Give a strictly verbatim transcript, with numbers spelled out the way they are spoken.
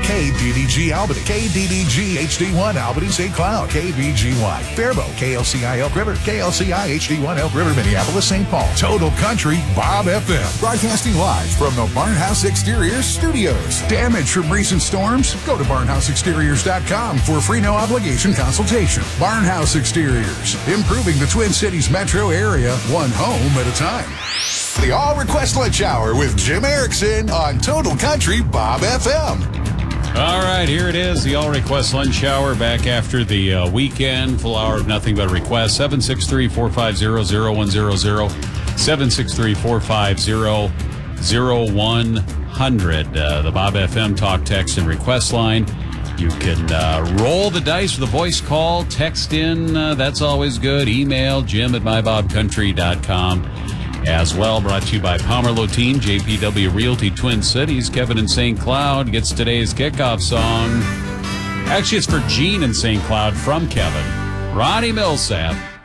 K D D G Albany, K D D G H D one Albany Saint Cloud, K B G Y Faribault, K L C I Elk River, K L C I H D one Elk River, Minneapolis, Saint Paul. Total Country Bob F M. Broadcasting live from the Barnhouse Exteriors studios. Damage from recent storms? Go to barnhouse exteriors dot com for a free no obligation consultation. Barnhouse Exteriors, improving the Twin Cities metro area one home at a time. The All Request Lunch Hour with Jim Erickson on Total Country Bob F M. All right, here it is, the All Request Lunch Hour, back after the uh, weekend, full hour of nothing but requests. seven six three, four five zero, zero one zero zero, seven six three, four five zero, zero one zero zero, uh, the Bob F M talk, text, and request line. You can uh, roll the dice with a voice call, text in, uh, that's always good. Email Jim at my bob country dot com. As well, brought to you by Palmer Lotine, J P W Realty Twin Cities. Kevin in Saint Cloud gets today's kickoff song. Actually, it's for Gene in Saint Cloud from Kevin. Ronnie Millsap,